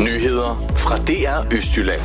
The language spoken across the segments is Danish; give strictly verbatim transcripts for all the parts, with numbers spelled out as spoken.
Nyheder fra D R Østjylland.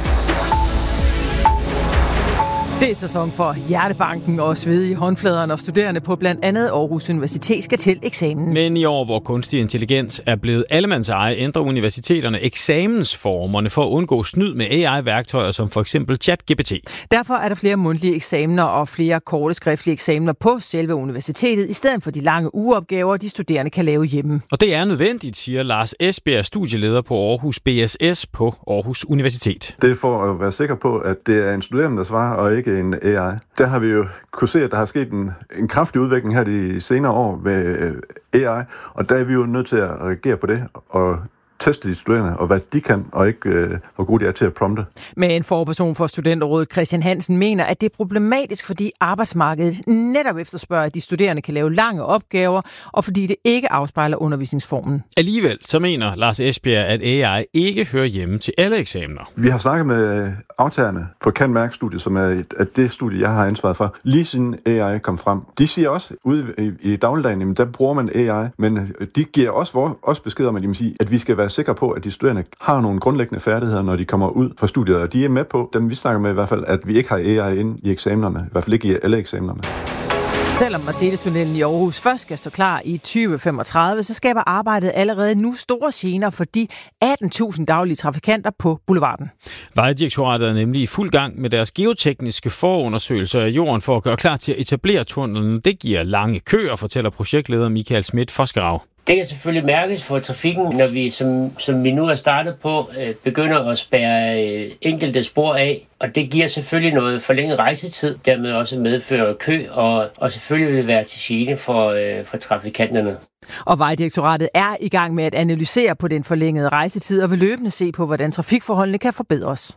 Det er sæson for Hjertebanken og svedige håndflader, når studerende på blandt andet Aarhus Universitet skal til eksamen. Men i år, hvor kunstig intelligens er blevet allemands eje, ændrer universiteterne eksamensformerne for at undgå snyd med A I-værktøjer som for eksempel ChatGPT. Derfor er der flere mundtlige eksamener og flere korte skriftlige eksamener på selve universitetet, i stedet for de lange ugeopgaver, de studerende kan lave hjemme. Og det er nødvendigt, siger Lars Esbjerg, studieleder på Aarhus B S S på Aarhus Universitet. Det er for at være sikker på, at det er en studerende, der svarer, og ikke en A I. Der har vi jo kunne se, at der har sket en, en kraftig udvikling her de senere år med A I, og der er vi jo nødt til at reagere på det og teste de studerende, og hvad de kan, og ikke øh, hvor gode de er til at prompte. Men forperson for Studenterrådet Christian Hansen mener, at det er problematisk, fordi arbejdsmarkedet netop efterspørger, at de studerende kan lave lange opgaver, og fordi det ikke afspejler undervisningsformen. Alligevel så mener Lars Esbjerg, at A I ikke hører hjemme til alle eksamener. Vi har snakket med aftagerne på Can-Mærk-studiet, som er et, at det studie, jeg har ansvaret for, lige siden A I kom frem. De siger også, ude i, i dagligdagen, jamen, der bruger man A I, men de giver også, også besked om, at, de må sige, at vi skal være sikre på, at de studerende har nogle grundlæggende færdigheder, når de kommer ud fra studiet, og de er med på, dem vi snakker med i hvert fald, at vi ikke har A I inde i eksamenerne, i hvert fald ikke i alle eksamenerne. Selvom Mercedes-tunnelen i Aarhus først skal stå klar i tyve femogtredive, så skaber arbejdet allerede nu store gener for de atten tusind daglige trafikanter på boulevarden. Vejdirektoratet er nemlig i fuld gang med deres geotekniske forundersøgelser af jorden for at gøre klar til at etablere tunnelen. Det giver lange køer, fortæller projektleder Michael Schmidt Forskerau. Det kan selvfølgelig mærkes for trafikken, når vi, som, som vi nu er startet på, øh, begynder at spærre øh, enkelte spor af. Og det giver selvfølgelig noget forlænget rejsetid, dermed også medfører kø, og, og selvfølgelig vil være til gene for, øh, for trafikanterne. Og Vejdirektoratet er i gang med at analysere på den forlængede rejsetid, og vil løbende se på, hvordan trafikforholdene kan forbedres.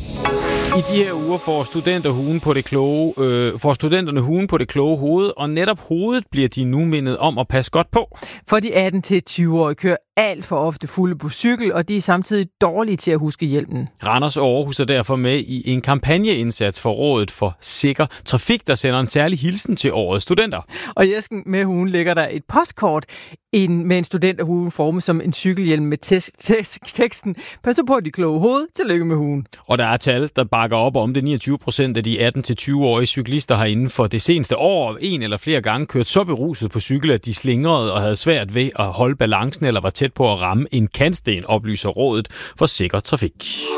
I de her uger får, studenter på det kloge, øh, får studenterne hugen på det kloge hoved, og netop hovedet bliver de nu mindet om at passe godt på. For de atten til tyve-årige kører alt for ofte fulde på cykel, og de er samtidig dårlige til at huske hjelmen. Randers og Aarhus er derfor med i en kampagneindsats for Rådet for Sikker Trafik, der sender en særlig hilsen til årets studenter. Og i æsken med hugen ligger der et postkort en, med en studenterhue formet som en cykelhjelm med tes- tes- teksten "Pas på de kloge hoved, tillykke med hugen". Og der er tal, der bakker op om det. niogtyve procent af de atten til tyve-årige cyklister har inden for det seneste år en eller flere gange kørt så beruset på cykel, at de slingrede og havde svært ved at holde balancen eller var tæt på at ramme en kantsten, oplyser Rådet for Sikker Trafik.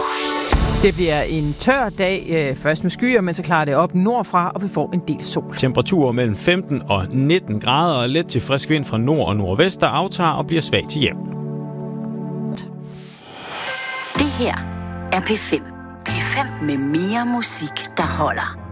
Det bliver en tør dag, øh, først med skyer, men så klarer det op nordfra, og vi får en del sol. Temperaturer mellem femten og nitten grader og let til frisk vind fra nord og nordvest, der aftager og bliver svag til jævn. Det her er P fem. P fem med mere musik, der holder.